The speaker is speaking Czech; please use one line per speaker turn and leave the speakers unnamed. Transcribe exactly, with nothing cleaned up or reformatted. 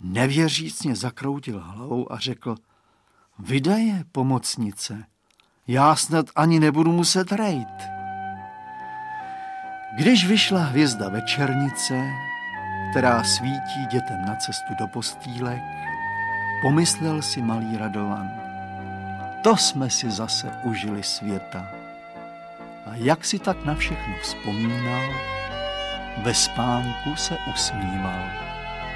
Nevěřícně zakroutil hlavou a řekl: Vydaje, pomocnice, já snad ani nebudu muset rejt. Když vyšla hvězda večernice, která svítí dětem na cestu do postýlek, pomyslel si malý Radovan: to jsme si zase užili světa. A jak si tak na všechno vzpomínal, ve spánku se usmíval.